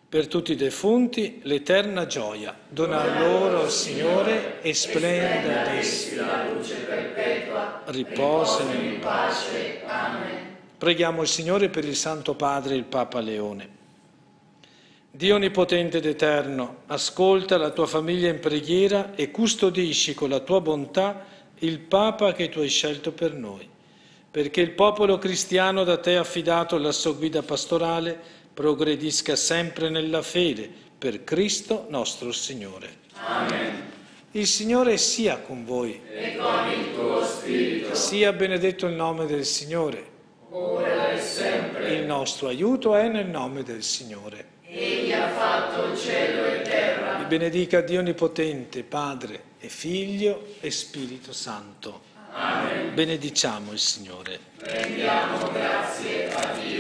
Per tutti i defunti l'eterna gioia. Dona loro, Signore, e splenda ad essi la luce perpetua. riposino in pace. Amen. Preghiamo il Signore per il Santo Padre, il Papa Leone. Dio onnipotente ed eterno, ascolta la tua famiglia in preghiera e custodisci con la tua bontà il Papa che tu hai scelto per noi, perché il popolo cristiano da te affidato alla sua guida pastorale progredisca sempre nella fede, per Cristo nostro Signore. Amen. Il Signore sia con voi. E con il tuo spirito. Sia benedetto il nome del Signore. Ora e sempre. Il nostro aiuto è nel nome del Signore. Egli ha fatto il cielo e terra. Vi benedica Dio Onnipotente, Padre e Figlio e Spirito Santo. Amen. Benediciamo il Signore. Rendiamo grazie a Dio.